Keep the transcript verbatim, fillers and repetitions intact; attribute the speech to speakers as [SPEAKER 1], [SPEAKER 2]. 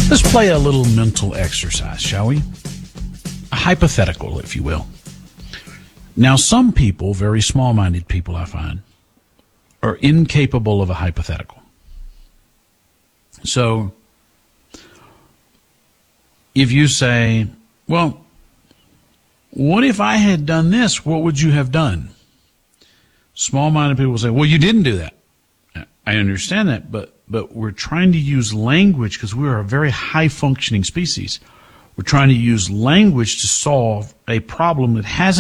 [SPEAKER 1] Let's play a little mental exercise, shall we? A hypothetical, if you will. Now, some people, very small-minded people, I find, are incapable of a hypothetical. So, if you say, well, what if I had done this? What would you have done? Small-minded people say, well, you didn't do that. I understand that, but, but we're trying to use language because we are a very high-functioning species. We're trying to use language to solve a problem that hasn't